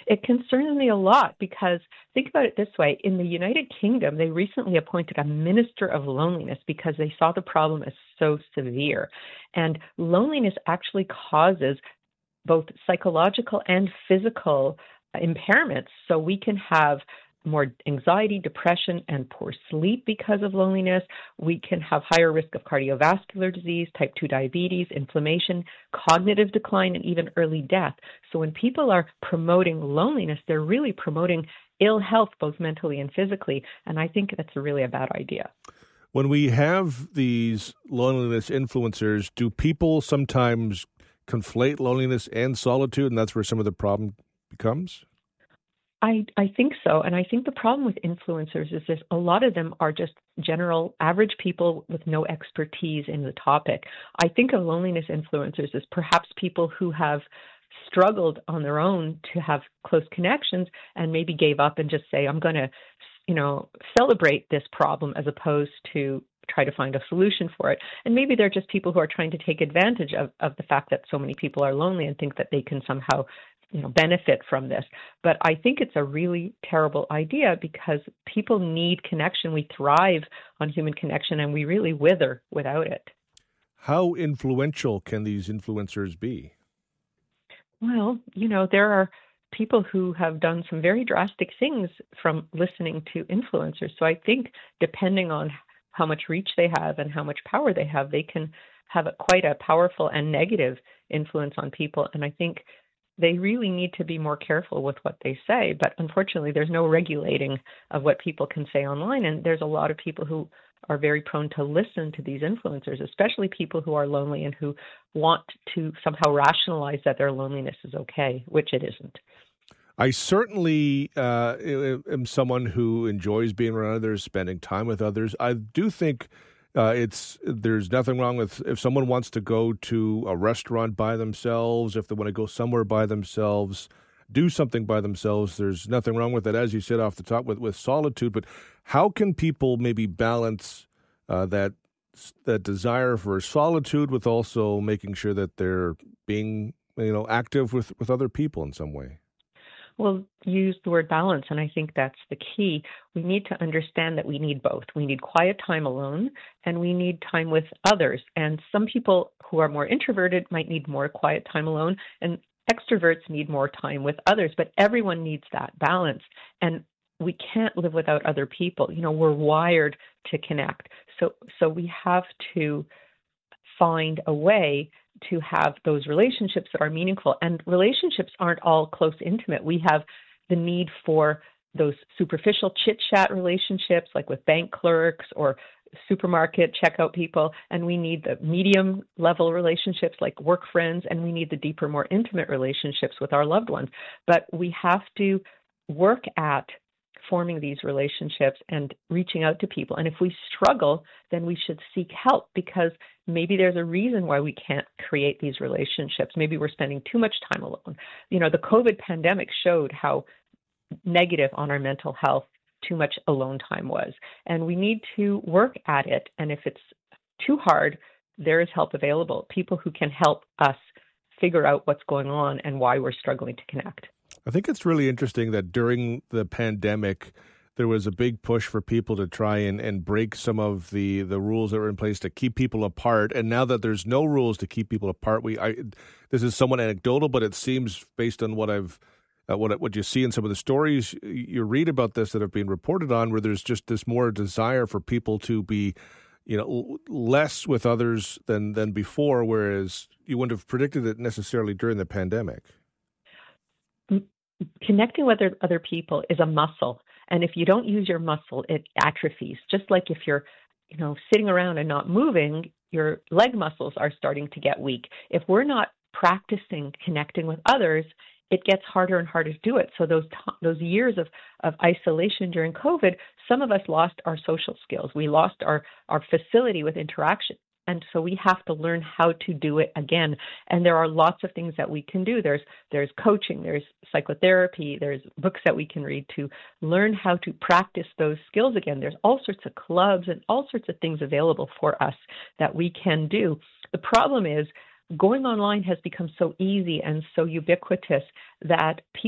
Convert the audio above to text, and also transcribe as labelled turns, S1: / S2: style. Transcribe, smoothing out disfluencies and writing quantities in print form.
S1: It concerns me a lot because think about it this way. In the United Kingdom, they recently appointed a minister of loneliness because they saw the problem as so severe. And loneliness actually causes both psychological and physical impairments. So we can have more anxiety, depression, and poor sleep because of loneliness. We can have higher risk of cardiovascular disease, type 2 diabetes, inflammation, cognitive decline, and even early death. So when people are promoting loneliness, they're really promoting ill health, both mentally and physically. And I think that's really a bad idea.
S2: When we have these loneliness influencers, do people sometimes conflate loneliness and solitude, and that's where some of the problem becomes?
S1: I think so. And I think the problem with influencers is this, a lot of them are just general average people with no expertise in the topic. I think of loneliness influencers as perhaps people who have struggled on their own to have close connections and maybe gave up and just say, I'm going to, celebrate this problem as opposed to try to find a solution for it. And maybe they're just people who are trying to take advantage of the fact that so many people are lonely and think that they can somehow benefit from this. But I think it's a really terrible idea because people need connection. We thrive on human connection and we really wither without it.
S2: How influential can these influencers be?
S1: Well, there are people who have done some very drastic things from listening to influencers. So I think depending on how much reach they have and how much power they have, they can have quite a powerful and negative influence on people. And I think they really need to be more careful with what they say. But unfortunately, there's no regulating of what people can say online. And there's a lot of people who are very prone to listen to these influencers, especially people who are lonely and who want to somehow rationalize that their loneliness is okay, which it isn't.
S2: I certainly am someone who enjoys being around others, spending time with others. I do think there's nothing wrong with if someone wants to go to a restaurant by themselves, if they want to go somewhere by themselves, do something by themselves. There's nothing wrong with that, as you said off the top, with solitude. But how can people maybe balance that desire for solitude with also making sure that they're being active with other people in some way?
S1: Well, use the word balance, and I think that's the key. We need to understand that we need both. We need quiet time alone, and we need time with others. And some people who are more introverted might need more quiet time alone, and extroverts need more time with others. But everyone needs that balance, and we can't live without other people. We're wired to connect. So we have to find a way to have those relationships that are meaningful. And relationships aren't all close, intimate. We have the need for those superficial chit-chat relationships, like with bank clerks or supermarket checkout people. And we need the medium level relationships like work friends. And we need the deeper, more intimate relationships with our loved ones. But we have to work at forming these relationships and reaching out to people. And if we struggle, then we should seek help because maybe there's a reason why we can't create these relationships. Maybe we're spending too much time alone. The COVID pandemic showed how negative on our mental health too much alone time was. And we need to work at it. And if it's too hard, there is help available, people who can help us figure out what's going on and why we're struggling to connect.
S2: I think it's really interesting that during the pandemic, there was a big push for people to try and break some of the rules that were in place to keep people apart. And now that there's no rules to keep people apart, this is somewhat anecdotal, but it seems based on what what you see in some of the stories you read about this that have been reported on, where there's just this more desire for people to be, less with others than before, whereas you wouldn't have predicted it necessarily during the pandemic.
S1: Connecting with other people is a muscle. And if you don't use your muscle, it atrophies. Just like if you're, sitting around and not moving, your leg muscles are starting to get weak. If we're not practicing connecting with others, it gets harder and harder to do it. So those years of isolation during COVID, some of us lost our social skills. We lost our facility with interaction. And so we have to learn how to do it again. And there are lots of things that we can do. There's coaching, there's psychotherapy, there's books that we can read to learn how to practice those skills again. There's all sorts of clubs and all sorts of things available for us that we can do. The problem is going online has become so easy and so ubiquitous that people